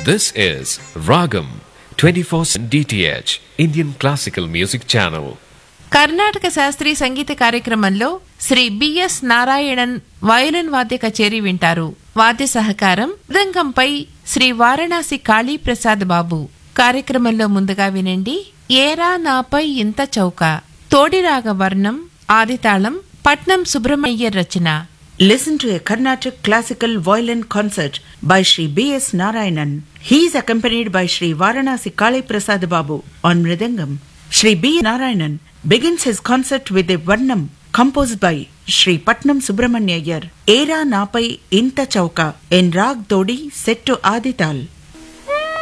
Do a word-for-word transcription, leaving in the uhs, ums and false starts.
This is Ragam twenty-four seven D T H Indian Classical Music Channel. Karnataka శాస్త్రీయ సంగీత కార్యక్రమంలో Shri BS Narayanan violin వాద్య కచేరీ వింటారు. వాద్య సహకారం మృదంగంపై శ్రీ వారణాసి కాళీప్రసాద్ బాబు. కార్యక్రమంలో ముందుగా వినండి ఏరా నాపై ఇంత చౌక, తోడిరాగ వర్ణం, ఆదితాళం, పట్నం సుబ్రహ్మణ్యర్ రచన. Listen to a Carnatic classical violin concert by Shri B S Narayanan. He is accompanied by Shri Varanasi Kali Prasad Babu on Mridangam. Shri B. Narayanan begins his concert with a Varnam composed by Shri Patnam Subramanyayar, Era Napai Inta Chauka in Rag Todi set to Adital.